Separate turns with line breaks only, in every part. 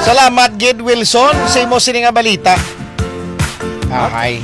Salamat Gid Wilson sa imo sini nga balita. Ahay.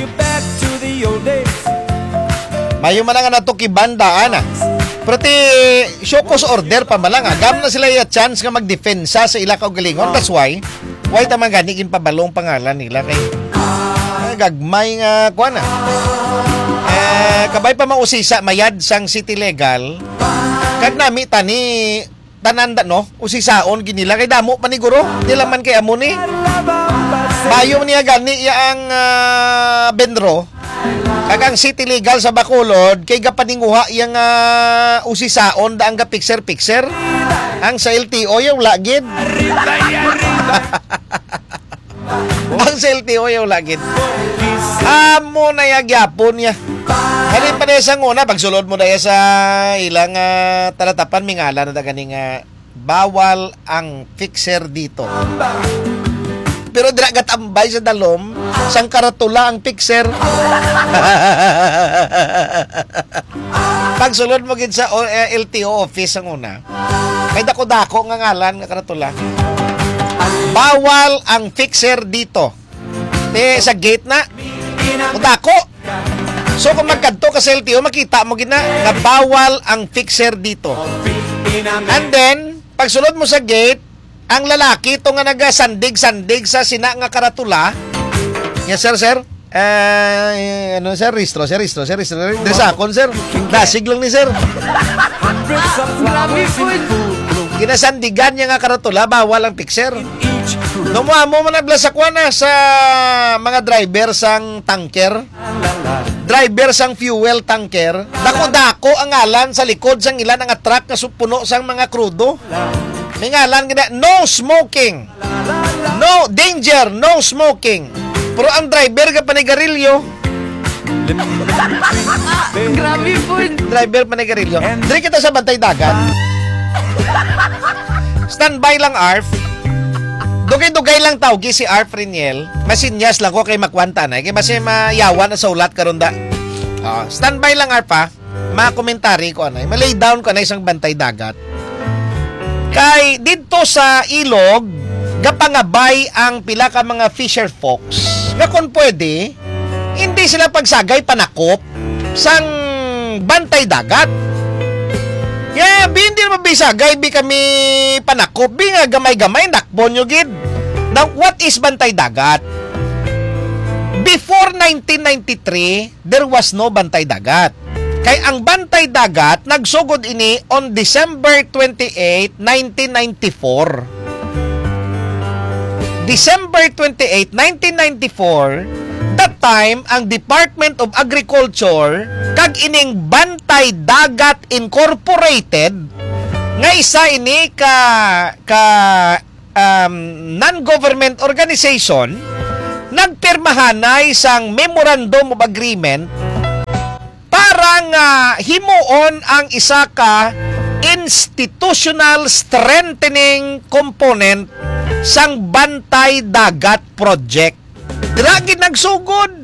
Mayo man nga nato kibanda ana. Pero ti Shokos order pa malang agam na sila yung chance nga magdepensa sa ila kaugalingon. That's why taman gani ginpabalong pangalan nila kay gagmay nga kuana. Kabay pa mausisa mayad sang city legal. Kag nami tani tananda no usisaon ginila kay damo paniguro nila man kay amo ni. Bayo niya gani ya ang Benro. Kagang city legal sa Bacolod kay gapaninguha yang usisaon daang ga picture ang sa LTO yung lagid. Ang sa LTO yung lagid. Amo na yagyapon niya. Halin pa na isang una pagsulod mo daya sa ilang talatapan mingala na ganing bawal ang fixer dito. Pero dragat ambay sa dalom sang karatula ang fixer. Pagsulod mo gid sa LTO office ang una. May dako-dako nga ngalan nga karatula. Bawal ang fixer dito. Sa gate na. Dako. So kung magkadto ka sa LTO makita mo gid na bawal ang fixer dito. And then pagsulod mo sa gate ang lalaki ito nga nagasandig-sandig sa sina nga karatula. Yes, sir. Ano, sir? Ristro. Desakon, sir. Dasig lang ni sir. Ginasandigan niya nga karatula, bawal ang fixer. Numuamo mo naglasakwan na sa mga driver sang tanker. Driver sang fuel tanker. Dako-dako ang ngalan sa likod sang ilan ang truck na supuno sang mga krudo. May ngalan gina, no smoking. No danger, no smoking. Pero ang driver ka panigarilyo.
Grabe po.
Driver panigarilyo. Diri kita sa bantay dagat. Standby lang ARF. Dugay-dugay lang tawgi si ARF Riniel. Masinyas lang ko kay makwanta na. Kaya masi mayawan na sa ulat karon da. Standby lang ARF ha. Mga komentary ko anay. Malay down ko na isang bantay dagat. Kay dito sa ilog, gapangabay ang pila ka mga fisher folks. Nga kung pwede, hindi sila pagsagay panakop sang bantay dagat. Kaya hindi mabisagay, bi kami panakop, bi nga gamay-gamay, nakbon nyo gid. Now, what is bantay dagat? Before 1993, there was no bantay dagat. Kay ang bantay dagat nagsugod ini on December 28, 1994. December 28, 1994, that time ang Department of Agriculture kag ining Bantay Dagat Incorporated nga isa ini ka non-government organization nagpirmahanay sang Memorandum of Agreement para nga himuon ang isa ka institutional strengthening component sang Bantay Dagat Project. Dragi nagsugod.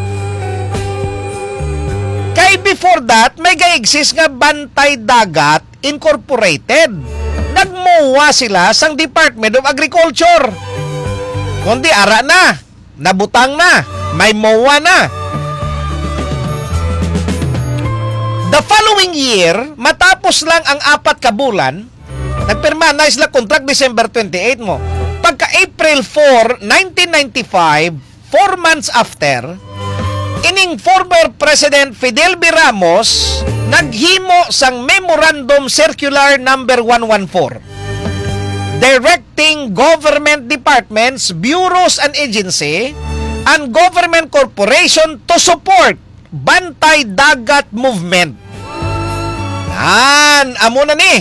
Kay before that, may ga-exist nga Bantay Dagat Incorporated. Nagmuwa sila sang Department of Agriculture. Kundi ara na, nabutang na, may muwa na. The following year, matapos lang ang 4 ka bulan, nagpirma na sila contract December 28 mo. Pagka April 4, 1995, 4 months after, ining former President Fidel B. Ramos naghimo sang Memorandum Circular number 114 directing government departments, bureaus and agency and government corporation to support Bantay Dagat Movement. Amo na ni.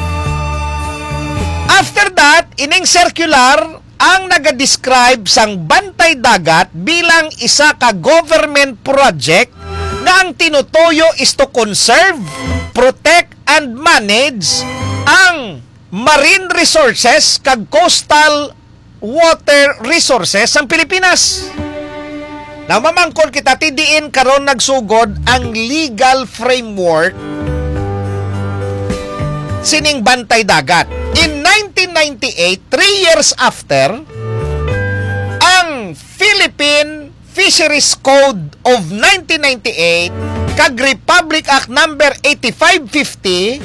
After that, ining circular ang naga-describe sang Bantay Dagat bilang isa ka government project na ang tinutuyo is to conserve, protect, and manage ang marine resources kag coastal water resources ng Pilipinas. Now, mamangkol kita, tidiin karon nagsugod ang legal framework sining Bantay Dagat. In 1998, 3 years after, ang Philippine Fisheries Code of 1998 kag Republic Act number 8550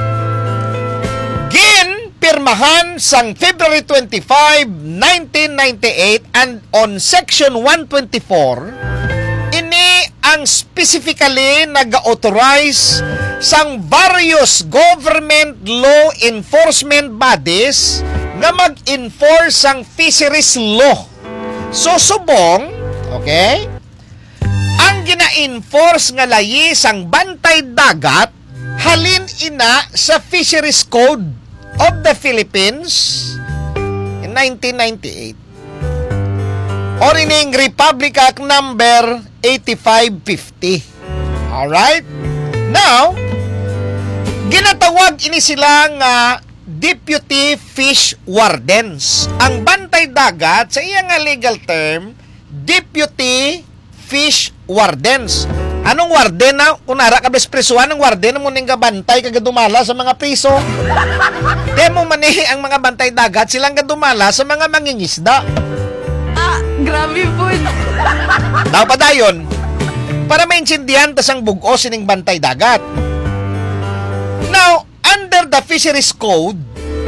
ginpirmahan sang February 25, 1998, and on Section 124 ini ang specifically nag-authorize sang various government law enforcement bodies nga mag-enforce sang fisheries law. So subong, okay? Ang gina-enforce nga layi sang bantay dagat halin ina sa Fisheries Code of the Philippines in 1998 or ining Republic Act number 8550. Alright? Now, ginatawag ini sila nga Deputy Fish Wardens. Ang bantay dagat, sa iyang legal term, Deputy Fish Wardens. Anong warden na? Kung nara ka bespresuhan ng warden mo ning bantay kagadumala sa mga priso. Demo manihi ang mga bantay dagat silang gadumala sa mga mangingisda.
Grabe po.
Dapat dayon para maintindihan tas ang bugos sining bantay dagat. Now, under the Fisheries Code,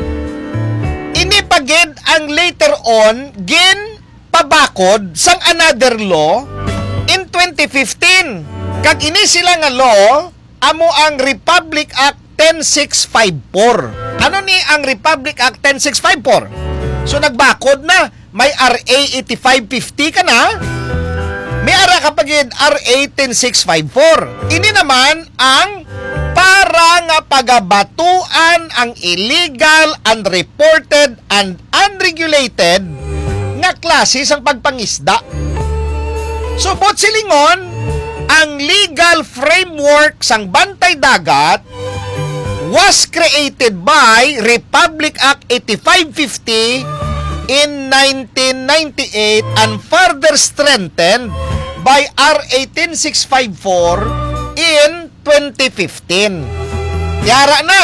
inipagid ang later on gin pabakod sang another law in 2015. Kag ini sila nga law, amo ang Republic Act 10654. Ano ni ang Republic Act 10654? So nagbakod na, may RA 8550 ka na, may ara kapagid RA 10654. Ini naman ang para nga pagabatuan ang illegal, unreported, and unregulated nga klase sang pagpangisda. So, bot silingon, ang legal framework sang bantay dagat was created by Republic Act 8550 in 1998 and further strengthened by RA 10654 in 2015. Yara na.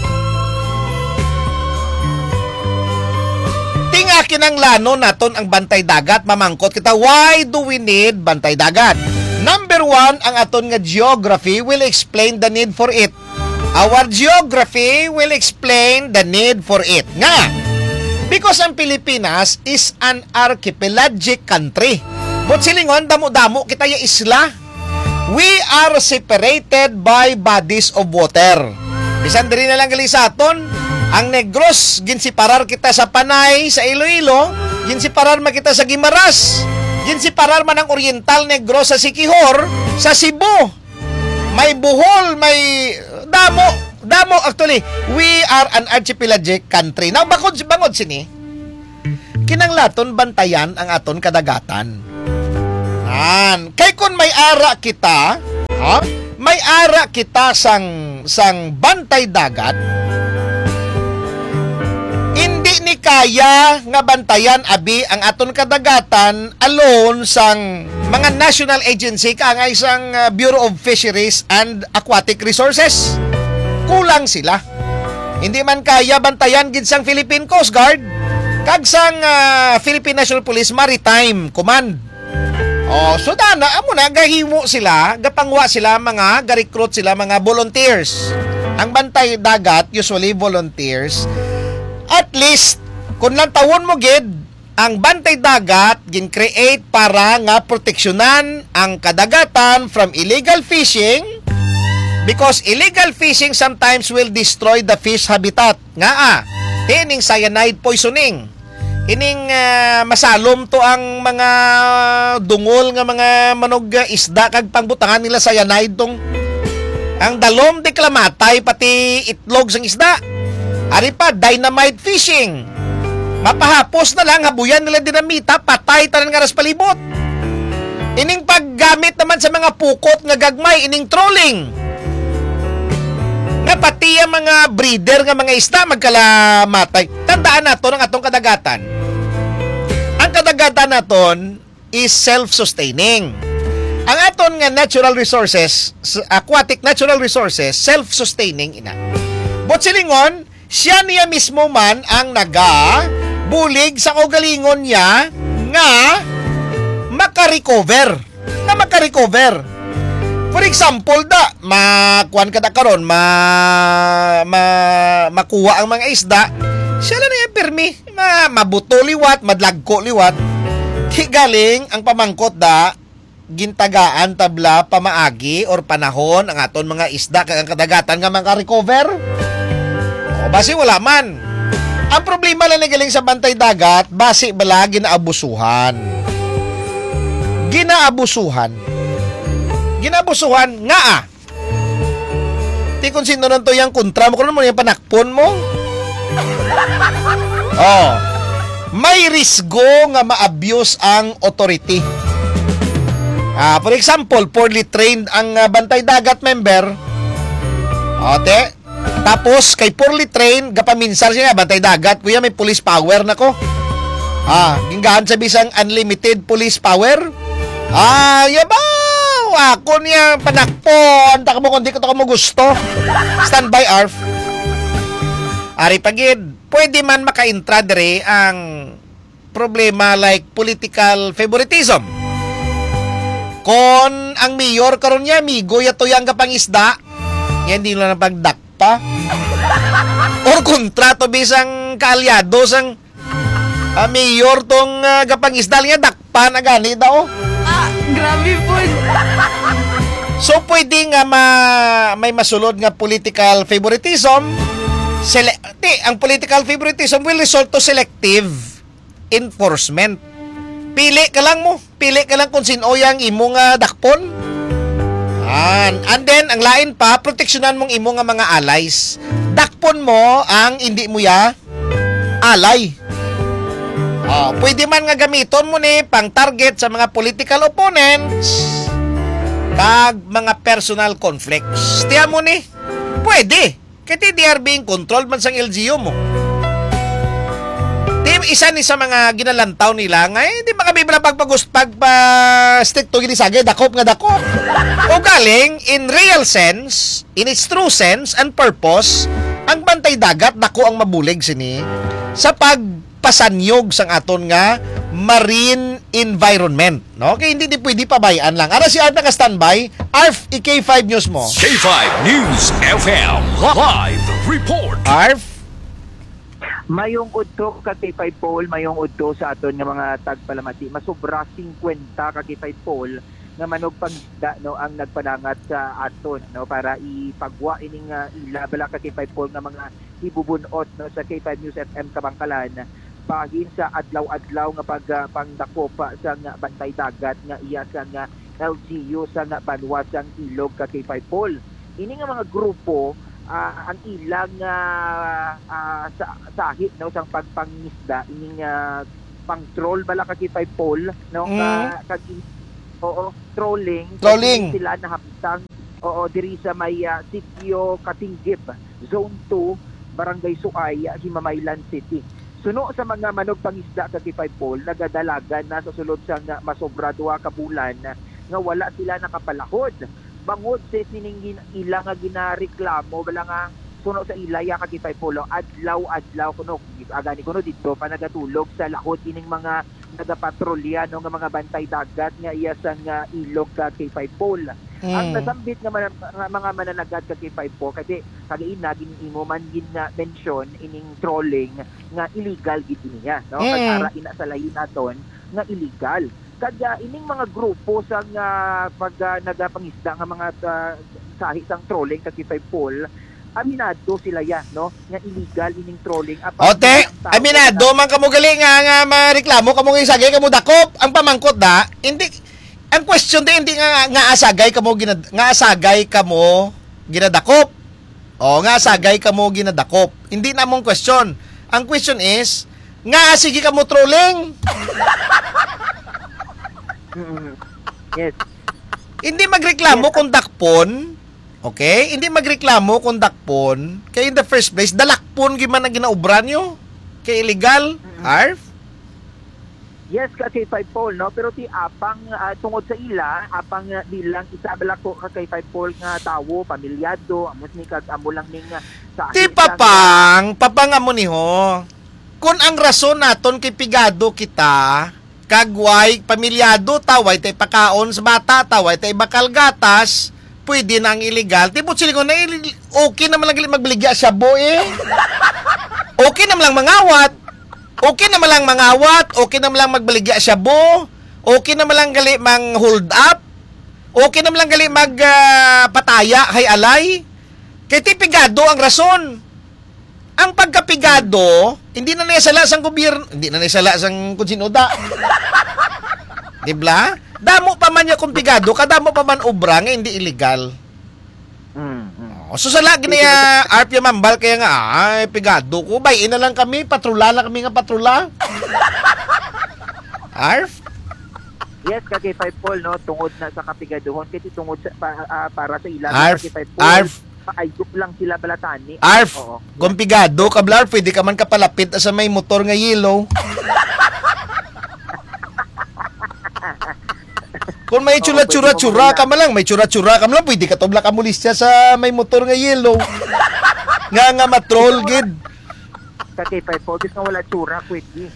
Tingakin ang lano naton ang bantay dagat. Mamangkot kita, why do we need bantay dagat? Number 1, ang aton nga geography will explain the need for it. Our geography will explain the need for it. Nga, because ang Pilipinas is an archipelagic country. But silingon, damo-damo kita yung isla. We are separated by bodies of water. Bisan diri na lang gali sa aton, ang Negros, ginsiparar kita sa Panay, sa Iloilo, ginsiparar man kita sa Guimaras, ginsiparar man ang Oriental Negros sa Siquijor, sa Cebu. May Bohol, may damo actually. We are an archipelagic country. Now, bangod sini, kinanglaton bantayan ang aton kadagatan. Kay kun may ara kita, may ara kita sang bantay dagat, hindi ni kaya nga bantayan abi ang aton kadagatan alone sang mga national agency nga isang Bureau of Fisheries and Aquatic Resources. Kulang sila. Hindi man kaya bantayan gid sang Philippine Coast Guard kag sang Philippine National Police Maritime Command. So dana amo na gahimo sila, gapangwa sila mga ga-recruit sila mga volunteers. Ang bantay dagat usually volunteers. At least kung lang tawon mo gid, ang bantay dagat gin-create para nga proteksyonan ang kadagatan from illegal fishing, because illegal fishing sometimes will destroy the fish habitat. Nga ining cyanide poisoning. Ining masalom to ang mga dungol nga mga manog isda kag pangbutangan nila cyanide tong ang dalom de klamatay pati itlog sang isda. Ari pa dynamite fishing. Mapahapos na lang habuyan nila dinamita, patay tanan nga ras palibot. Ining paggamit naman sa mga pukot nga gagmay, ining trolling. Nga pati ang mga breeder nga mga isda magkalamatay. Tandaan nato ng atong kadagatan. Ang kadagatan naton is self-sustaining. Ang aton nga natural resources, aquatic natural resources, self-sustaining ina. But silingon, Siya niya mismo man ang bulig sa kaugalingon niya nga makarecover. For example, makuan ka karon, makuha ang mga isda, siya lang na yung permi, mabuto liwat, madlagko liwat. Di galing ang pamangkot gintagaan tabla pamaagi or panahon ang aton mga isda kag ang kadagatan nga makarecover. O basi wala man. Ang problema lang na galing sa bantay dagat, basi bala ginaabusuhan nga Ti kung sino nun to yung kontra mo, kung mo yung panakpon mo. May risgo nga ma-abuse ang authority. For example, poorly trained ang bantay dagat member. Tapos, kay poorly trained, gapaminsar siya, bantay dagat, kuya may police power na ko. Ginggahan sa bisang unlimited police power. Yabaw! Ako niya panakpon. Taka mo kung di ko to mo gusto. Standby, ARF. Ari pagid, pwede man maka-intra dire ang problema like political favoritism. Kon ang mayor karon niya, migo yato yang kapangisda, yan di na pagdakpa. Or kontrato bisang kaalyado sang mayor tong kapangisda niya, dakpa na gani daw.
Grabe po.
So pwede nga may masulod nga political favoritism. Ang political favoritism will result to selective enforcement. Pili ka lang kung sino yang imo nga dakpon. And then ang lain pa, proteksyonan mong imo nga mga allies. Dakpon mo ang hindi mo alay. Pwede man nga gamiton mo ni pang target sa mga political opponents kag mga personal conflicts. Tiyan mo ni, pwede. Kasi they are being controlled man sang LGU mo. Isa ni sa mga ginalantaw nila nga di makabibla stick to ginisagay dakop. O galing in real sense, in its true sense and purpose, ang bantay dagat dako ang mabulig sini sa pagpasanyog sang aton nga marine environment, no? Kaya hindi pwede pabayaan lang. Ara si Art naka-standby. ARF, K5 News mo.
K5 News FM Live Report.
ARF,
mayong udto ka K5 poll, mayong udto sa aton nga mga tagpalamati. Masobra 50 ka K5 poll nga manog pangda no ang nagpanangat sa aton no para ipagwa ining ila bala ka K5 poll nga mga ibubunot no sa K5 News FM Kabangkalan bahin sa adlaw-adlaw nga pangdakop sa nga bantay dagat nga iya sa nga LGU sa nga banwasang ilog ka K5 poll. Ini nga mga grupo ang ilang sahit no sang pagpangisda ining pang-troll bala ka K5 poll no trolling sila nahaptang diri sa may sitio Katinggib Zone 2 Barangay Suay Himamaylan City. Suno sa mga manog pangisda ka K5 poll nagadalagan na sa sulod sa masobra 2 ka bulan nga wala sila nakapalahod. Bangod sa sining ilang nga ginareklamo bala nga kuno sa ilaya ka K5 poll adlaw kuno agani kuno dito pa nagatulog sa lahod ining mga nagapatrolya no nga mga bantay dagat nga iya sang ilog ka K5 poll. Ang nasambit nga mga mananagat ka K5 poll kasi kagaina ginimo man mention ining trolling nga illegal gid niya no kag ina sa lain naton nga illegal. Kaya ining mga grupo sa pag nagapangisda nga mga sahi sang trolling ka K5 poll, aminado sila no nga illegal ining trolling.
Aminado man kamo gali nga mareklamo kamo nga isagay kamo dakop ang pamangkot hindi ang question hindi nga asagay kamo ginadakop. Nga asagay kamo ginadakop. Hindi na mong question. Ang question is nga sige kamo trolling.
Yes.
Hindi magreklamo kung dakpon. Okay? Hindi magreklamo kung dakpon. Kaya in the first place, dalakpon giman ang ginaubran nyo. Kaya illegal. ARF?
Yes, ka kay 5 Paul, no? Pero ti apang tungod sa ila, apang bilang isa bala ko ka kay 5 Paul nga tawo, pamilyado, amos ni kag amo lang ning sa
Ti papang amo ni ho. Kung ang rason naton kay pigado kita, kagway pamilyado taway tay pakaon sa bata, taway tay bakal gatas, pwede nang illegal. Tipot sila ko na okay naman lang magbaligya siya boy. Okay naman lang mangawat. Okay naman lang mangawat, okay naman lang magbaligya siya bo. Okay naman lang gali mang hold up. Okay naman lang gali mag pataya hay alay. Kay tipigado ang rason. Ang pagkapigado, hindi na naisala sang gobyerno, hindi na naisala sang kunsinoda. Dibla? Damo pa man niya kung pigado, kadamo pa man obra nga hindi illegal. So sa lagi na RP mambal kaya nga ay pigado ko, bayin na lang kami, patrula lang kami nga patrula. Arf?
Yes, kay 5 Paul, no? Tungod na sa kapigaduhon, kaya tungod sa, para sa ilan,
Arf,
kay 5 Paul,
Arf,
paayup lang sila balatani.
Arf,
Oo.
kung pigado ka blar, pwede ka man kapalapit sa may motor nga yellow. Kung may tsura-tsura ka man lang, may tsura-tsura ka man lang, pwede ka tobla ka mulis siya sa may motor nga yellow. Nga matrol, gid.
Kay 5 Paul, bis nga wala tsura, pwede.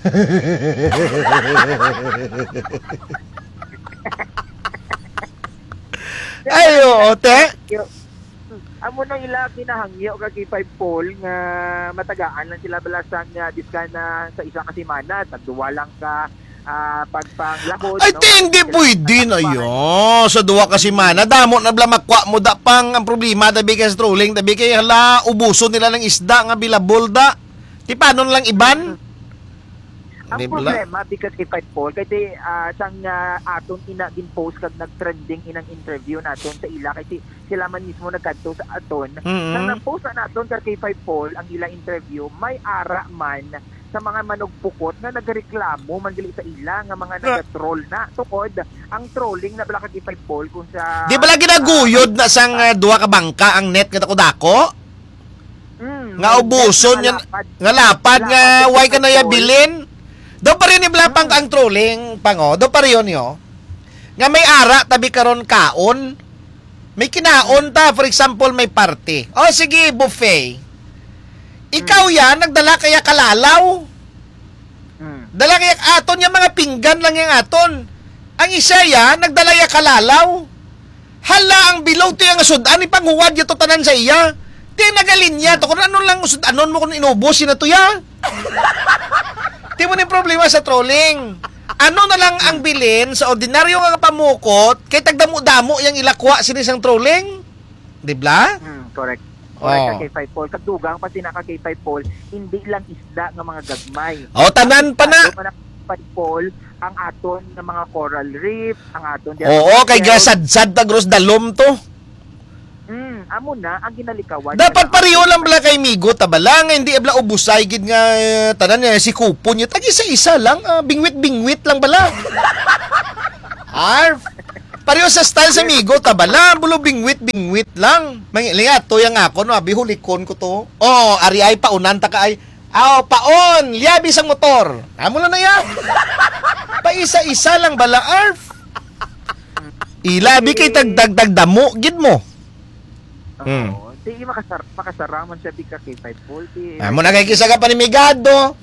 Ay, oo, te.
Amo na ila kinahangyo kay 5 Paul nga matagaan lang sila balasang diskana sa isang kasimana, tagduwa lang ka pagpanglabot.
Ay, hindi pwede na yun. Sa duwa kasi mana, damo na blamakwa mo da pang ang problema, tabi kay strolling, tabi kay hala, ubuso nila ng isda nga bilabulda. Di paano lang iban?
Ang
Di bala?
problema, because kay 5 Paul, kasi sang aton ina din-post kag nag-trending inang interview naton sa ila, kasi sila man mismo nagkadto sa aton. Nang nag-post na naton kay 5 Paul, ang ila interview, may ara man sa mga manugpukot na nagreklamo man dili sa ila nga mga nag-troll na tukod ang trolling na bala kay 5 Paul kung sa
Di ba lagi naguyod na sang duwa ka bangka ang net nga dako-dako? Nga ubuson yan, nga lapad nga why ka na yabilin? Do pa rin iblapang ang trolling pango, do pa rin yun yo. Nga may ara tabi karon kaon. May kinaon ta, for example may party. O sige, buffet. Ikaw yan, nagdala kaya kalalaw. Dala kaya aton yung mga pinggan lang yung aton. Ang isa yan, nagdala ya kalalaw. Hala, ang bilaw to yung sudan, ipanghuwad yung tanan sa iya. Ti nagalinya to, kung ano lang sudanon mo kung inubusin na to ya. Ti mo ni problema sa trolling. Ano na lang ang bilin sa ordinaryo nga pamukot, kay tagdamo-damo yung ilakwa sinisang trolling. Dibla?
Correct.
Oh.
Kay 5 Paul, kagdugang pati naka kay 5 Paul, hindi lang isda nga mga gagmay.
O, tanan pa na.
5 Paul, ang aton ng mga coral reef, ang aton
Oo, kay gasad-sad tagros dalom to.
Amo na ang ginalikawan.
Dapat pareho lang bala kay Migo, tabala nga hindi abla ubusay gid nga tanan niya si kupon niya. Tag isa-isa lang, bingwit-bingwit lang bala. Arf. Pareho sa style sa Migo, tabala, bulo bingwit-bingwit lang. Mangilingat to yang ako no, bihulikon ko to. Oh, ari ay paunan ta ka ay. Paon, liabi sang motor. Amo na ya. Pa isa-isa lang bala, Arf. Ilabi kay tagdagdag damo gid mo.
Di makasaraman siya di ka kay 5 Paul.
Amo na kay kisaga panimigado.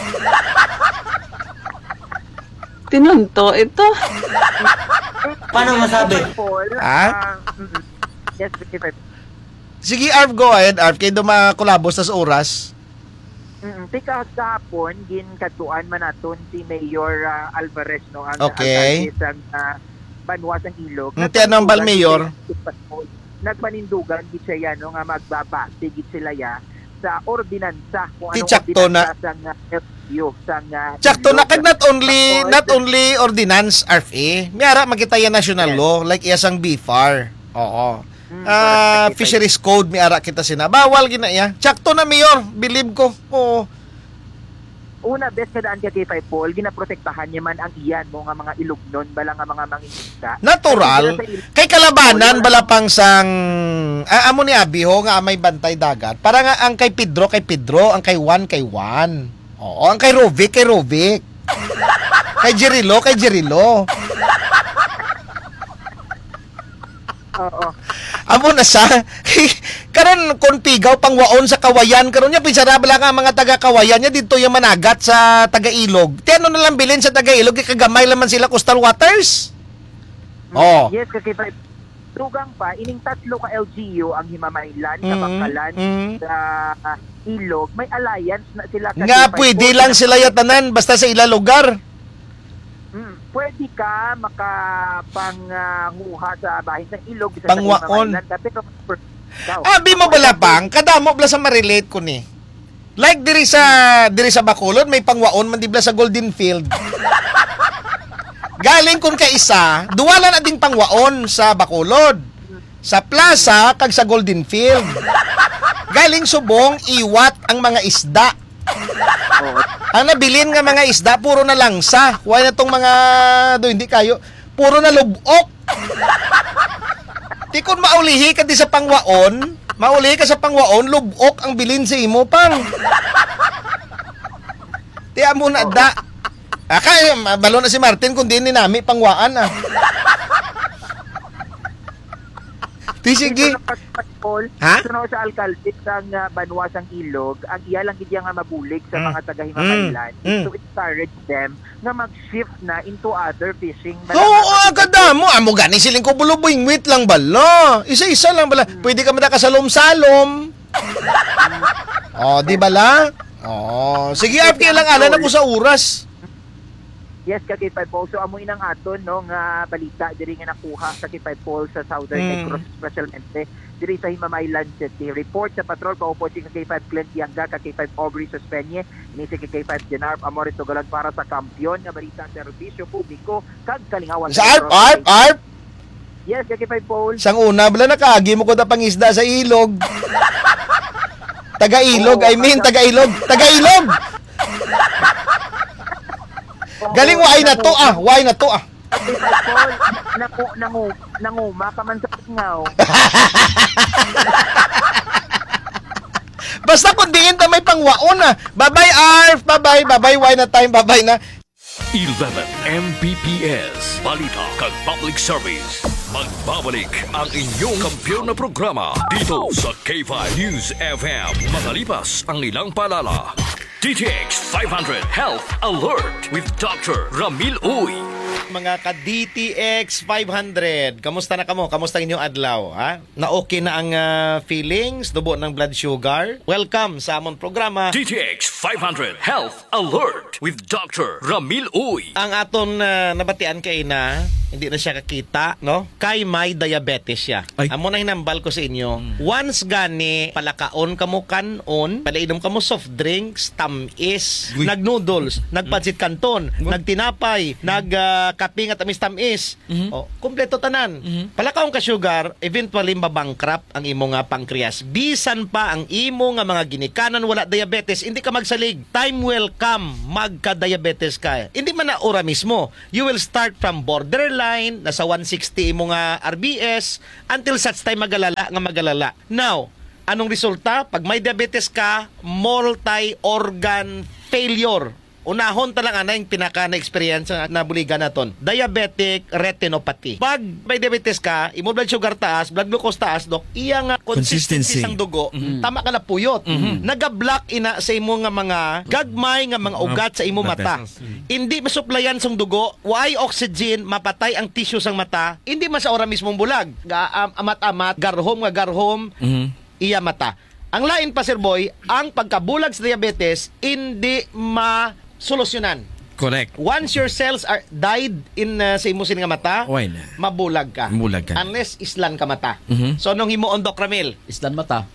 Tinunto ito.
Paano masabi?
Paul, yes, kay 5.
Sige, Arf, go ahead. Arf, kayo makulabos sa oras.
Tika kahapon, ginkaduan man naton si Mayor Alvarez, no? Ang
Okay.
alcalde sa Banwas ang Ilog.
Tiyan ng Balmayor.
Nagpanindugan gid siya no nga magbabase gid sila ya sa ordinansa kung
Ti
anong
tsakto na.
sang LGU sang
Tsakto na kag not only ordinance RFA. Miyara makita ya national law like iya sang BFAR. Oo. Fisheries code miara kita sina. Bawal gina ya. Tsakto na mayor, believe ko. Oo.
Una, best kadaan ka kay 5 Paul, ginaprotektahan niya man ang iyan mo nga mga ilugnon, bala nga mga mangingisda.
Natural. Kay kalabanan, bala pang sang, amo ni Abiho nga may bantay dagat. Para nga ang kay Pedro, ang kay Juan, kay Juan. Oo, ang kay Rovic, Kay Jirilo.
Oo.
Amo na sa karon kon pigaw pangwaon sa Kawayan karon nya pinsarabla ka mga taga Kawayan nya dito yung managat sa taga Ilog. Tiano na lang bilin sa taga Ilog kagamay laman sila coastal waters. Oh.
Yes, kasi dugang pa ining tatlo ka LGU ang Himamaylan sa Bangkalan sa Ilog. May alliance na sila kasi
Nga pwede lang sila yatanan basta sa ila lugar.
Pwede ka makapanguha sa bahin sa Ilog sa
Pangwaon.
Himamaylan.
Abi mo bala pang kadamo bla sa ma-relate ko ni. Like diri sa Bacolod may pangwaon man di bla sa Golden Field. Galing kun ka isa, duwala na ding pangwaon sa Bacolod. Sa plaza kag sa Golden Field. Galing subong iwat ang mga isda. Ang nabilin nga mga isda puro na langsa. Why na tong mga hindi kayo puro na lubok. Ti kun maulihi ka di sa pangwaon, lubok ang bilin sa imo pang. Ti amo na da. Kaya balo na si Martin kung di ni nami pangwaan ah. Ti sige. Ha?
Suno sa alkalde sang Banwasang Ilog, ang iya lang gid nga mabulig sa mga taga Himamaylan to encourage them na mag-shift na into other fishing.
Oo, kadamo. Amo gani siling ko bulubing wait lang bala. Isa-isa lang bala. Pwede ka makasalom-salom. Oh, di bala? Oh, sige apki lang ala na ko sa oras.
Yes, ka K5 Paul. So, amoy ng aton, no, nga balita, diri nga nakuha sa K5 Paul sa Southern Negros, specialmente, diri sa Himamaylan City. Report sa patrol, kaupo si K5 Clint Yangga, ka K5 Aubrey Suspenye, ini si K5 Denarp, Amor Tugalan para sa kampiyon, nga balita sa serbisyo publiko, kag kalingawan.
Sa Arp!
Yes, ka K5 Paul.
Sang una, bala nakagi mo ko na pangisda sa ilog. Taga-ilog, Taga-ilog! Galing why na to ah.
Nanguma ka man sa ngaw.
Basta kung diin ta may pangwaon ah. Bye-bye Arf, bye-bye, why na time, bye-bye na.
11 Mbps Balita kag Public Service. Magbabalik ang inyong kampiyon na programa dito sa K5 News FM. Makalipas ang ilang paalala. DTX 500 Health Alert with Dr. Ramil Uy.
Mga ka-DTX 500, kamusta na kamo? Kamusta inyong adlaw? Ha? Na-okay na ang feelings, dubo ng blood sugar? Welcome sa among programa.
DTX 500 Health Alert with Dr. Ramil Uy.
Ang aton nabatian kay na, hindi na siya kakita, no? Kay may diabetes siya. Amo na hinambal ko sa inyo. Once gani, palakaon kamo kanon, palainom kamo soft drinks, tamis, nag-noodles, nagpansit kanton, nagtinapay, nagkape nga tamis-tamis. O, kumpleto tanan. Palakaon ka sugar, eventually mabankrupt ang imo nga pancreas. Bisan pa ang imo nga mga ginikanan wala diabetes, hindi ka magsalig. Time will come, magka-diabetes ka. Hindi man na ora mismo. You will start from borderline, nasa 160 imo nga RBS, until such time magalala. Now, anong resulta? Pag may diabetes ka, multi-organ failure. Unahon talang yung pinaka-na-experience na buligan naton. Diabetic retinopathy. Pag may diabetes ka, imo blood sugar taas, blood glucose taas, dok, iya nga consistency sang dugo, tama ka na puyot. Naga-block ina sa imo nga mga gagmay nga mga ugat sa imo mata. Hindi masuplayan sang dugo, why oxygen, mapatay ang tissue sang mata, hindi man sa ora mismong bulag. Amat-amat, garhom, iya mata. Ang lain pa, Sir Boy, ang pagkabulag sa diabetes, hindi solusyonan.
Correct.
Once your cells are died in sa imusin nga mata,
Why na?
mabulag ka.
Mabulag ka.
Unless islan ka mata. So nung himuon Doc Ramil,
Islan mata.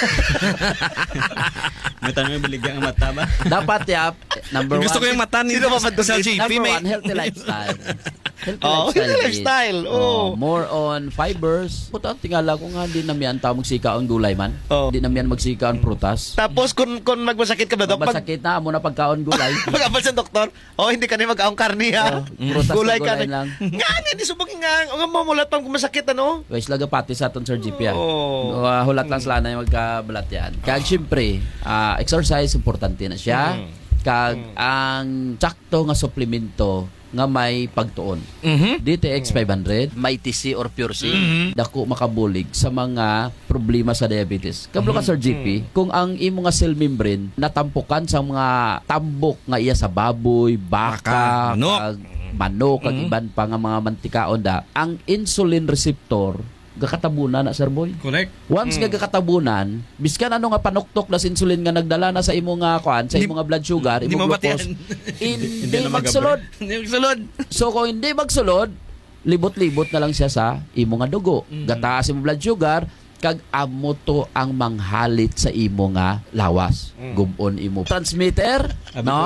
May tanong yung baligyan ang mata ba?
Dapat number one.
Gusto ko yung mata ni
Sino ba
sa GP.
Number
May...
one, healthy lifestyle.
healthy lifestyle.
More on fibers. Puta, tingala ko nga, di naman tao magsika ang gulay man. Di naman magsika ang prutas.
Tapos kung magmasakit ka ba, Doc?
Masakit na, mo na pagkaon gulay.
Pag-abal sa doktor, hindi ka na mag-aong karni ha.
Prutas
Gulay
na
ka
gulay lang.
Nga, hindi subagin nga. Ang mamulat pang masakit, ano?
Wais laga pati sa aton Sir GP yan. Hulat lang sila na yung magkabalat yan. Kaya siyempre, exercise, importante na siya. kag ang sakto nga suplemento nga may pagtuon. DTX 500, may TC or Pure C, dako makabulig sa mga problema sa diabetes. Kablo ka Sir GP, kung ang imo nga cell membrane natampukan sa mga tambok nga iya sa baboy, baka, manok, kag iban pa nga mga mantikaon da, ang insulin receptor gakatabunan na Sir Boy.
Correct.
Once nga gakatabunan, biskan ano nga panuktok na insulin nga nagdala na sa imo nga kuan, sa imo nga blood sugar, imo glucose, hindi magsulod.
Hindi magsulod.
So kung hindi magsulod, libot-libot na lang siya sa imo nga dugo. Gataas imo blood sugar, kag amo to ang manghalit sa imo nga lawas. Gubon imo transmitter, no?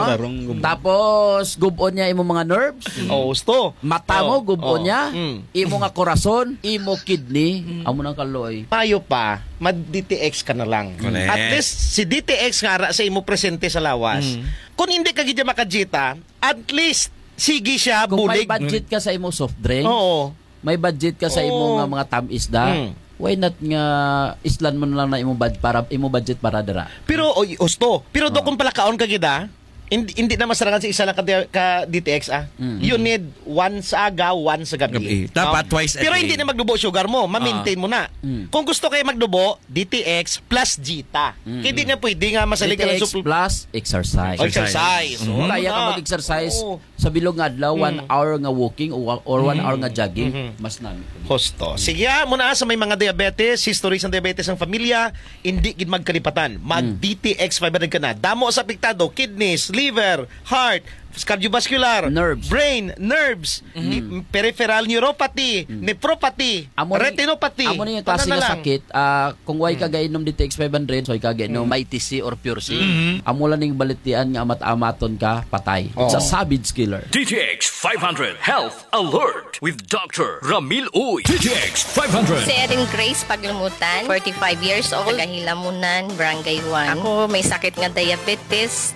Tapos gubon niya imo mga nerves.
Gusto.
Mata mo gubon niya, imo nga korason, imo kidney, amo nang kaloy.
Payo pa, mag-DTX ka na lang.
Correct.
At least si DTX nga ra sa imo presente sa lawas. Kung hindi ka gid makajita, at least sige siya
Kung may
bulig.
budget ka sa imo soft drink,
Oo.
may budget ka sa imo nga mga tamis-isda, why not nga islan mo na lang na imo budget para dira.
Pero gusto. Pero do kung pala kaon ka gida, hindi na masarangan sa isa lang ka DTX You need one sa aga, one sa gabi.
Dapat twice a
Pero
day.
hindi na magdubo sugar mo, ma-maintain mo na. Kung gusto kayo magdubo, DTX plus Gita. Kaya di na pwede nga masalig ka ng
DTX plus exercise.
exercise.
Kaya ka mag-exercise sa bilog nga adlaw, 1 hour nga walking or 1 hour nga jogging, mas nami.
Hosto. Sige, muna sa may mga diabetes, histories ng diabetes ng pamilya, hindi gid magkalipatan. Mag-DTX 500 ka na. Damo sa apektado, kidneys, liver, heart, cardiovascular,
Nerves.
brain, nerves, peripheral neuropathy, nephropathy, retinopathy.
Amo na yung klase nga sakit. Kung why ka gainom DTX 500, so ka gainom may TC or Pure C. Amo lang ning balitian nga amat-amaton ka, patay. It's a savage killer.
DTX 500 Health Alert with Dr. Ramil Uy. DTX 500.
Si Erin Grace Paglumutan, 45 years old, Tagahilamunan, Barangay 1. Ako may sakit nga diabetes,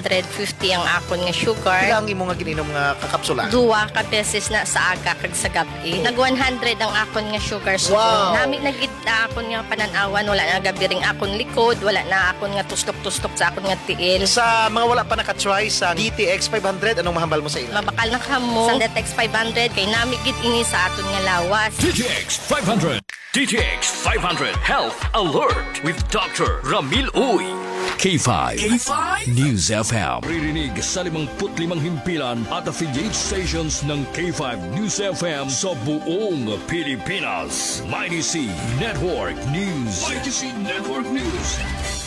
250 ang akon nga sugar.
Ilang imo nga gininom nga kakapsula?
Duwa ka beses na sa aga kag sa gabi. Nag 100 ang akon nga sugar spoon. Nami nagid na akon nga pananawan, wala na gabi ring akon likod, wala na akon nga tustok-tustok sa akon nga tiil.
Sa mga wala pa nakatry sa DTX 500, anong mahambal mo sa ila?
Mabakal na kamo sa DTX 500 kay nami gid ini sa aton nga lawas.
DTX 500. DTX 500 Health Alert with Dr. Ramil Uy. K5 News FM. Ririnig sa 55 himpilan at affiliate stations ng K5 News FM sa buong Pilipinas. Mighty C Network News. Mighty C Network News.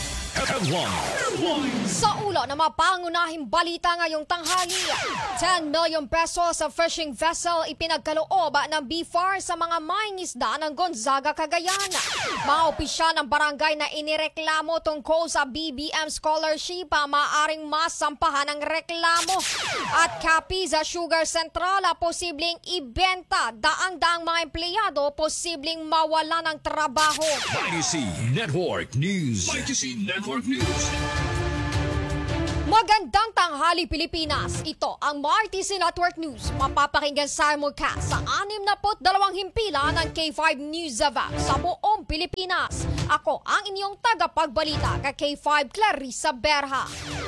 Sa ulo na mapangunahing balita ngayong tanghali, 10 million pesos sa fishing vessel ipinagkaloob ng BFAR sa mga mangingisda ng Gonzaga, Cagayan. Mga opisyal ng barangay na inireklamo tungkol sa BBM scholarship maaaring masampahan ng reklamo. At Capiz Sugar Central posibleng ibenta, daang-daang mga empleyado posibleng mawala ng trabaho.
Mighty C Network News. Mighty C Network News.
Magandang tanghali Pilipinas. Ito ang RTC Network News. Mapapakinggan sa simulcast sa 62 himpilan ng K5 News sa buong Pilipinas. Ako ang inyong tagapagbalita kay K5 Clarissa Berha.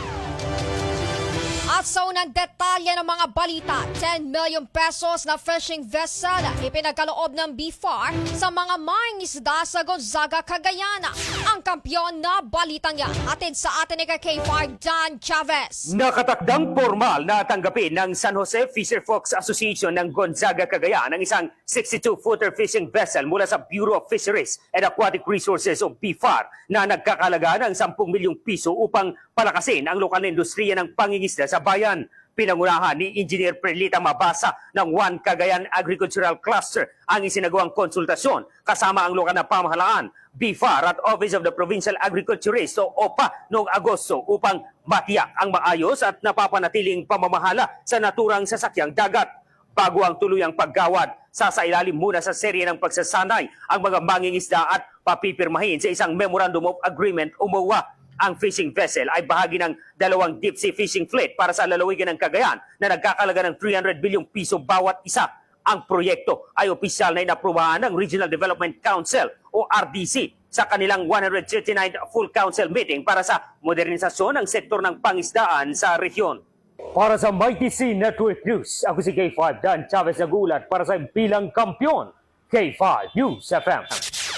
At sa unang detalye ng mga balita, 10 million pesos na fishing vessel ipinagkaloob ng BFAR sa mga mangingisda sa Gonzaga, Cagayan. Ang kampyon na balitang yan, atid sa atin ni K5 Dan Chavez.
Nakatakdang formal na tanggapin ng San Jose Fisher-Folks Association ng Gonzaga, Cagayan ang isang 62-footer fishing vessel mula sa Bureau of Fisheries and Aquatic Resources o BFAR na nagkakalaga ng 10 milyong piso upang palakasin ang lokal na industriya ng pangingisda sa bayan. Pinangunahan ni Engineer Perlita Mabasa ng One Cagayan Agricultural Cluster ang isinagawang konsultasyon kasama ang lokal na pamahalaan, BFAR at Office of the Provincial Agriculturist o OPA noong Agosto upang matiyak ang maayos at napapanatiling pamamahala sa naturang sasakyang dagat. Bago ang tuluyang paggawad, sasailalim muna sa serye ng pagsasanay ang mga mangingisda at papipirmahin sa isang Memorandum of Agreement o MOA. Ang fishing vessel ay bahagi ng 2 deep sea fishing fleet para sa lalawigan ng Cagayan na nagkakalaga ng 300 bilyong piso bawat isa. Ang proyekto ay opisyal na inaprubahan ng Regional Development Council o RDC sa kanilang 139th Full Council meeting para sa modernisasyon ng sektor ng pangisdaan sa rehiyon. Para sa Mighty C Network News, ako si K5 Dan Chavez nagulat para sa bilang kampiyon, K5 News FM.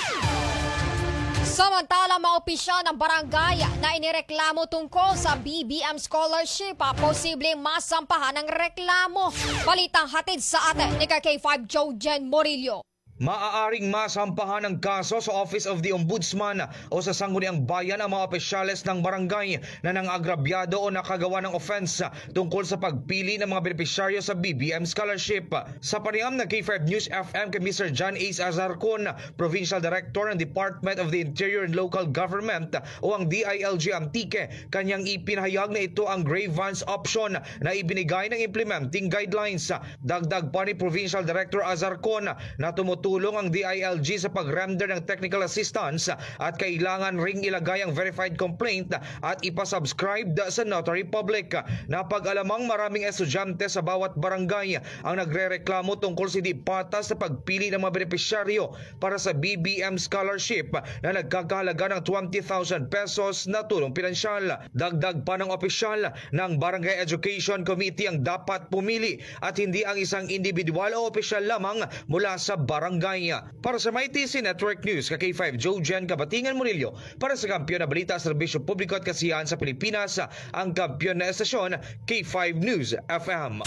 Samantala, mga opisyal ng barangay na inireklamo tungkol sa BBM scholarship, posibleng masampahan ng reklamo. Balitang hatid sa atin ni K5 Jojen Morillo.
Maaaring masampahan ng kaso sa Office of the Ombudsman o sa Sangguniang Bayan ang mga opisyales ng barangay na nangagrabyado o nakagawa ng offense tungkol sa pagpili ng mga benepisyaryo sa BBM scholarship. Sa panayam ng K5 News FM kay Mr. John Ace Azarcon, Provincial Director ng Department of the Interior and Local Government o ang DILG Antique, kanyang ipinahayag na ito ang grievance option na ibinigay ng implementing guidelines. Dagdag pa ni Provincial Director Azarcon na tumutulong ang DILG sa pag-render ng technical assistance at kailangan ring ilagay ang verified complaint at ipasubscribe sa notary public. Napag-alamang maraming estudyante sa bawat barangay ang nagrereklamo tungkol sa di patas sa pagpili ng mga benepisyaryo para sa BBM scholarship na nagkakahalaga ng 20,000 pesos na tulong pinansyal. Dagdag pa ng opisyal ng Barangay Education Committee ang dapat pumili at hindi ang isang individual o opisyal lamang mula sa barangay. Para sa Mighty C Network News, K5 Jojen Kabatingan Murillo, para sa kampiyon na balita, serbisyo publiko at kasiyahan sa Pilipinas, ang kampiyon na estasyon, K5 News FM.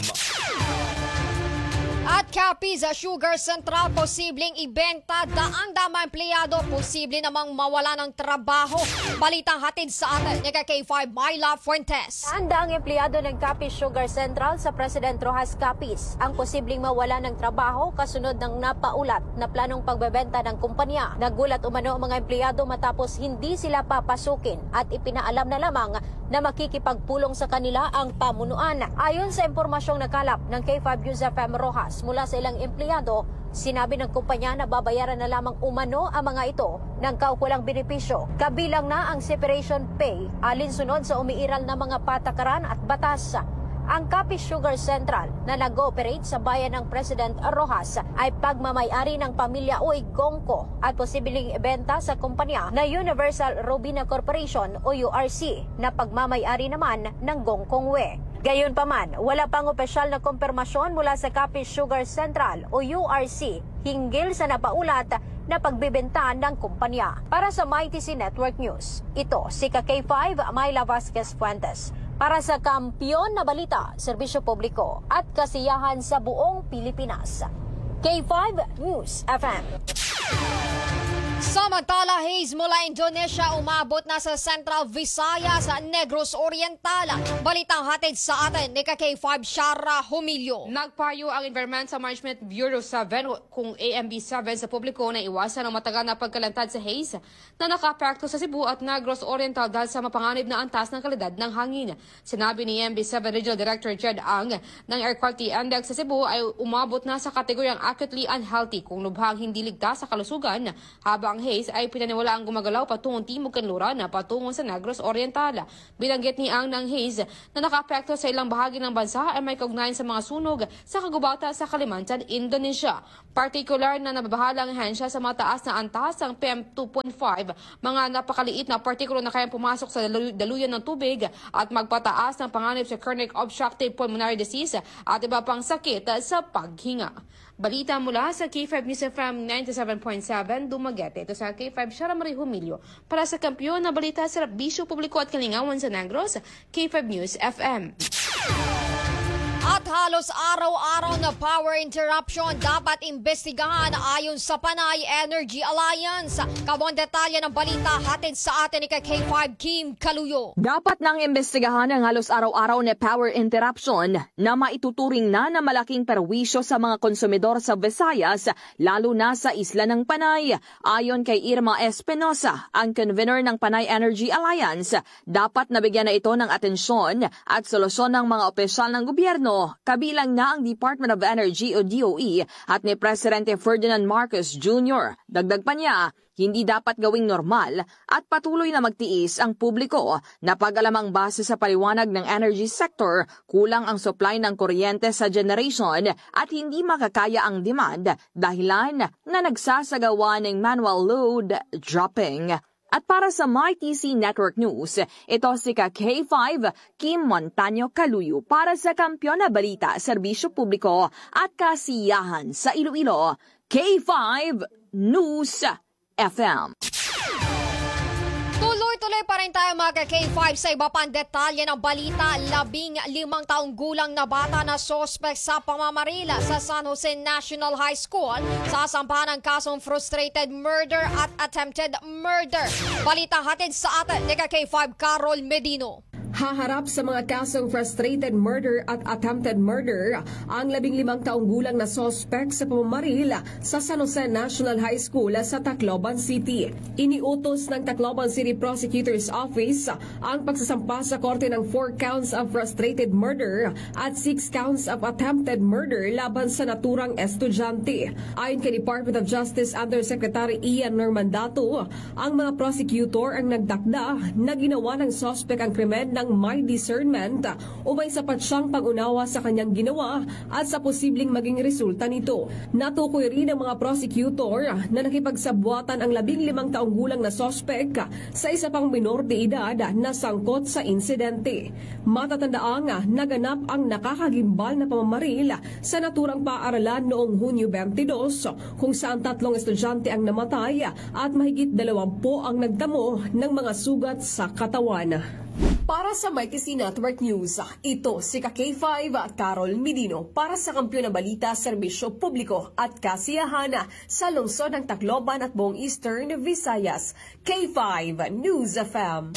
At Capiz Sugar Central, posibleng ibenta daang-dama empleyado, posible namang mawala ng trabaho. Balitang hatid sa atin ni K5 Myla Fuentes.
Daang empleyado ng Capiz Sugar Central sa President Rojas Capiz ang posibleng mawala ng trabaho kasunod ng napaulat na planong pagbebenta ng kumpanya. Nagulat umano ang mga empleyado matapos hindi sila papasukin at ipinaalam na lamang na makikipagpulong sa kanila ang pamunuan. Ayon sa impormasyong nakalap ng K5 News FM Rojas mula sa ilang empleyado, sinabi ng kumpanya na babayaran na lamang umano ang mga ito ng kaukulang benepisyo. Kabilang na ang separation pay, alinsunod sa umiiral na mga patakaran at batas. Ang Capiz Sugar Central na nag-ooperate sa bayan ng President Rojas ay pagmamayari ng pamilya Uy Gongco at posibleng ibenta sa kumpanya na Universal Robina Corporation o URC na pagmamayari naman ng Gongkongwe. Gayunpaman, wala pang opisyal na kumpirmasyon mula sa Capiz Sugar Central o URC hinggil sa napaulat na pagbibenta ng kumpanya. Para sa Mighty C Network News, ito si K5 Myla Vasquez Fuentes. Para sa kampiyon na balita, serbisyo publiko at kasiyahan sa buong Pilipinas. K5 News FM.
Samantala, haze mula Indonesia umabot na sa Central Visayas sa Negros Oriental. Balitang hatid sa atin ni K5 Shara Humilio.
Nagpayo ang Environmental Management Bureau 7 kung AMB7 sa publiko na iwasan ang matagal na pagkalantad sa haze na nakapekto sa Cebu at Negros Oriental dahil sa mapanganib na antas ng kalidad ng hangin. Sinabi ni AMB7 Regional Director Jed Ang ng Air Quality Index sa Cebu ay umabot na sa kategoryang acutely unhealthy kung lubhang hindi ligtas sa kalusugan, habang ang haze ay pinaniwala ang gumagalaw patungong timog kanluran na patungo sa Negros Oriental. Bilanggit ni Ang ng haze na nakapekto sa ilang bahagi ng bansa ay may kaugnayan sa mga sunog sa kagubatan sa Kalimantan, Indonesia. Partikular na nababahala ang ahensya sa mataas na antas ng PM2.5, mga napakaliit na partikulo na kayang pumasok sa daluyan ng tubig at magpataas ng panganib sa chronic obstructive pulmonary disease at iba pang sakit sa paghinga. Balita mula sa K5 News FM 97.7 Dumaguete. Ito sa K5 Shara Marie Humilio. Para sa kampiyon na balita sa Bisyo Publiko at Kalingawan sa Negros, K5 News FM.
At halos araw-araw na power interruption dapat imbestigahan ayon sa Panay Energy Alliance. Kabang detalye ng balita hatid sa atin ni K5 Kim Kaluyo.
Dapat nang imbestigahan ang halos araw-araw na power interruption na maituturing na malaking perwisyo sa mga konsumidor sa Visayas, lalo na sa isla ng Panay. Ayon kay Irma Espinosa, ang convener ng Panay Energy Alliance, dapat nabigyan na ito ng atensyon at solusyon ng mga opisyal ng gobyerno, kabilang na ang Department of Energy o DOE at ni Presidente Ferdinand Marcos Jr. Dagdag pa niya, hindi dapat gawing normal at patuloy na magtiis ang publiko na pag-alamang base sa paliwanag ng energy sector, kulang ang supply ng kuryente sa generation at hindi makakaya ang demand dahilan na nagsasagawa ng manual load dropping. At para sa MyTC Network News, ito si K5 Kim Montaño Caluyo para sa Kampiyon na Balita, Serbisyo Publiko at Kasiyahan sa Iloilo. K5 News FM.
Tuloy-tuloy pa rin tayo mga K5 sa iba pang detalye ng balita. 15 taong gulang na bata na sospek sa pamamarila sa San Jose National High School sasampahan ng kasong frustrated murder at attempted murder. Balita hatid sa atin ni K5 Carol Medino.
Haharap sa mga kasong frustrated murder at attempted murder ang 15 taong gulang na sospek sa pamamaril sa San Jose National High School sa Tacloban City. Iniutos ng Tacloban City Prosecutor's Office ang pagsasampa sa korte ng 4 counts of frustrated murder at 6 counts of attempted murder laban sa naturang estudyante. Ayon kay Department of Justice Undersecretary Ian Normandato, ang mga prosecutor ang nagdakda na ginawa ng sospek ang krimen ng may discernment o may sapat siyang pag-unawa sa kanyang ginawa at sa posibleng maging resulta nito. Natukoy rin ang mga prosecutor na nakipagsabuatan ang 15 taong gulang na sospek sa isa pang minor de edad na sangkot sa insidente. Matatandaang naganap ang nakakagimbal na pamamaril sa naturang paaralan noong Hunyo 22 kung saan 3 estudyante ang namatay at mahigit 20 ang nagtamo ng mga sugat sa katawan. Para sa MyTC Network News, ito si K5 Carol Medino para sa Kampiyon na Balita, Serbisyo Publiko at Kasiyahan sa lungsod ng Tacloban at buong Eastern Visayas. K5 News FM.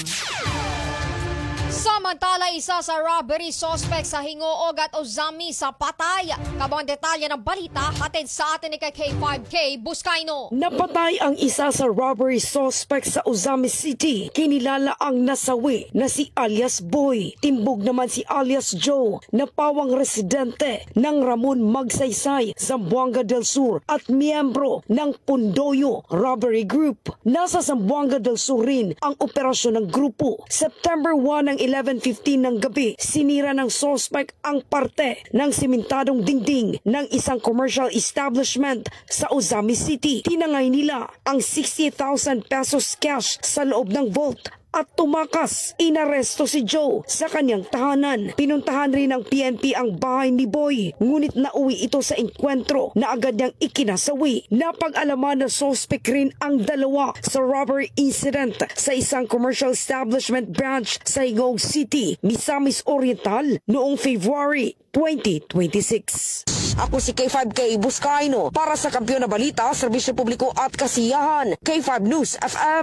Samantala, isa sa robbery suspect sa Hingoog at Ozami sa patay. Kabang detalye ng balita hatid sa atin ni K5K Buscaino.
Napatay ang isa sa robbery suspect sa Ozami City. Kinilala ang nasawi na si alias Boy. Timbog naman si alias Joe na pawang residente ng Ramon Magsaysay, Zamboanga del Sur at miyembro ng Pundoyo Robbery Group. Nasa Zamboanga del Sur rin ang operasyon ng grupo. September 1 ng 11:15 ng gabi, sinira ng suspect ang parte ng simentadong dingding ng isang commercial establishment sa Ozami City. Tinangay nila ang 60,000 pesos cash sa loob ng vault at tumakas. Inaresto si Joe sa kanyang tahanan. Pinuntahan rin ng PNP ang bahay ni Boy, ngunit nauwi ito sa enkwentro na agad niyang ikinasawi. Napag-alaman na suspect rin ang dalawa sa robbery incident sa isang commercial establishment branch sa Hingog City, Misamis Oriental noong February 2026.
Ako si K5K Buscaino para sa Kampiyon na Balita, Serbisyo Publiko at Kasiyahan. K5 News FM.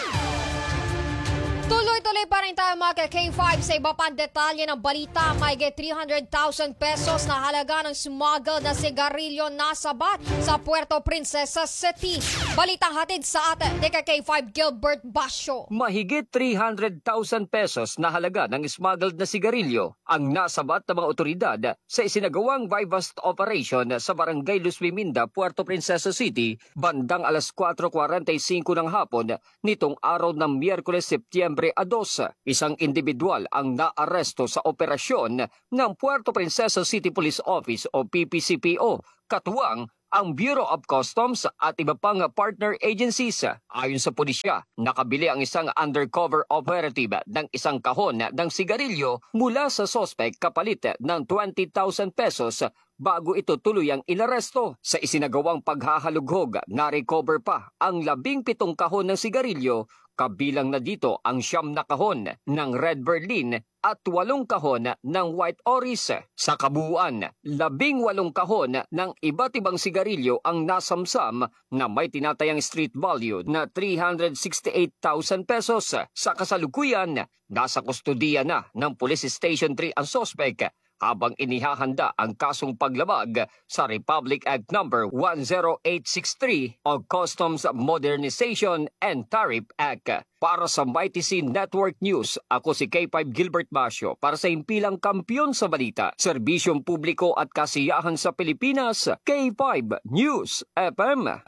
Tuloy-tuloy pa rin tayo mga K5 sa iba pang detalye ng balita. May 300,000 pesos na halaga ng smuggled na sigarilyo nasabat sa Puerto Princesa City. Balitang hatid sa atin ni K5 Gilbert Basyo.
Mahigit 300,000 pesos na halaga ng smuggled na sigarilyo ang nasabat ng mga otoridad sa isinagawang buy-bust operation sa Barangay Luz Biminda, Puerto Princesa City, bandang alas 4:45 ng hapon nitong araw ng Miyerkules, Setyembre 2. Isang individual ang naaresto sa operasyon ng Puerto Princesa City Police Office o PPCPO, katuwang ang Bureau of Customs at iba pang partner agencies. Ayon sa pulisya, nakabili ang isang undercover operative ng isang kahon ng sigarilyo mula sa suspect kapalit ng 20,000 pesos bago ito tuluyang inaresto. Sa isinagawang paghahalughog, na-recover pa ang 17 kahon ng sigarilyo, kabilang na dito ang 9 na kahon ng Red Berlin at 8 kahon ng White Oris. Sa kabuuan, 18 kahon ng iba't ibang sigarilyo ang nasamsam na may tinatayang street value na 368,000 pesos. Sa kasalukuyan, nasa kustudiya na ng Police Station 3 ang suspect habang inihahanda ang kasong paglabag sa Republic Act No. 10863 o Customs Modernization and Tariff Act. Para sa Mighty C Network News, ako si K5 Gilbert Basio para sa impilang kampiyon sa balita, serbisyong publiko at kasiyahan sa Pilipinas, K5 News FM.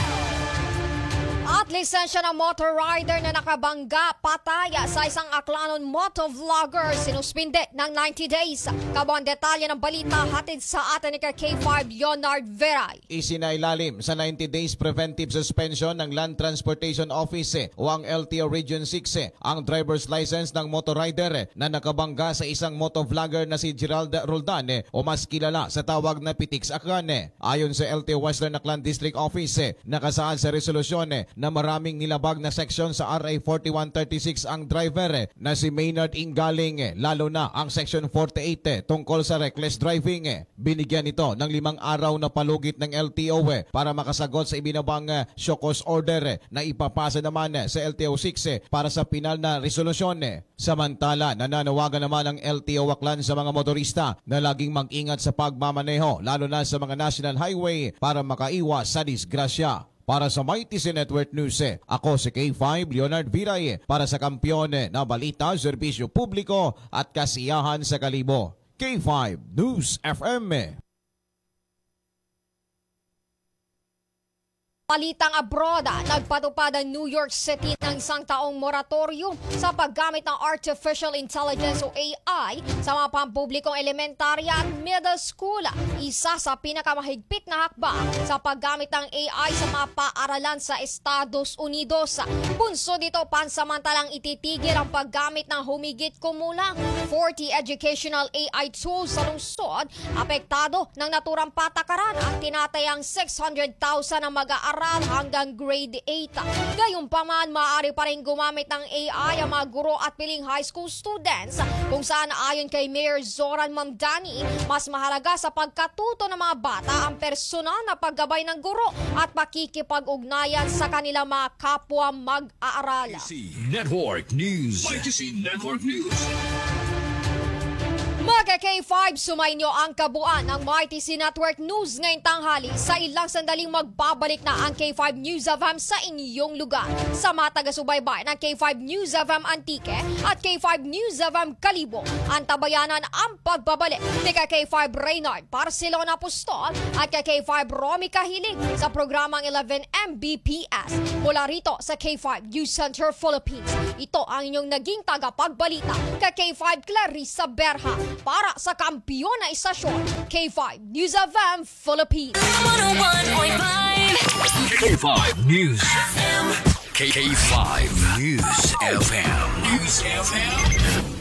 At lisensya ng motor rider na nakabangga pataya sa isang Aklanon motovlogger sinuspinde ng 90 days. Kabang detalye ng balita hatid sa atin ni K5 Leonard Veray.
Isinailalim sa 90 days preventive suspension ng Land Transportation Office o ang LTO Region 6 ang driver's license ng motor rider na nakabangga sa isang motovlogger na si Gerald Roldan o mas kilala sa tawag na Pitix Aklan. Ayon sa LTO Western Aklan District Office, nakasaad sa resolusyon na maraming nilabag na seksyon sa RA 4136 ang driver na si Maynard Ingaling, lalo na ang Section 48 tungkol sa reckless driving. Binigyan ito ng 5 araw na palugit ng LTO para makasagot sa ibinabang show cause order na ipapasa naman sa LTO 6 para sa pinal na resolusyon. Samantala, nananawagan naman ang LTO Aklan sa mga motorista na laging mag-ingat sa pagmamaneho, lalo na sa mga national highway para makaiwas sa disgrasya. Para sa Mighty C Network News, ako si K5 Leonard Viray para sa kampiyon na balita, serbisyo publiko at kasiyahan sa kalibo. K5 News FM.
Balitang abroad, nagpatupad ang New York City ng isang taong moratorium sa paggamit ng Artificial Intelligence o AI sa mga pampublikong elementarya at middle school. Isa sa pinakamahigpit na hakbang sa paggamit ng AI sa mga paaralan sa Estados Unidos. Bunso dito, pansamantalang ititigil ang paggamit ng humigit kumulang 40 educational AI tools sa lungsod, apektado ng naturang patakaran at tinatayang 600,000 ang mag-aaral hanggang grade 8. Gayunpaman, maaari pa rin gumamit ng AI ang mga guro at piling high school students kung saan ayon kay Mayor Zoran Mamdani, mas mahalaga sa pagkatuto ng mga bata ang personal na paggabay ng guro at pakikipag-ugnayan sa kanilang mga kapwa mag-aaral.
Network News. YTC Network News.
Mga K5, sumainyo ang kabuuan ng Mighty C Network News ngayong tanghali. Sa ilang sandaling magbabalik na ang K5 News FM sa inyong lugar. Sa mga taga-subaybay ng K5 News FM Antique at K5 News FM Kalibo, antabayanan ang pagbabalik ni K5 Reynard Barcelona Apostol at K5 Romy Kahilig sa programang 11 Mbps. Mula rito sa K5 News Center Philippines, ito ang inyong naging tagapagbalita, K5 Clarissa Berha. Para sa kampiyon na istasyon, K5 News FM Philippines.
101.5 K5 News FM. K5 News FM. News FM.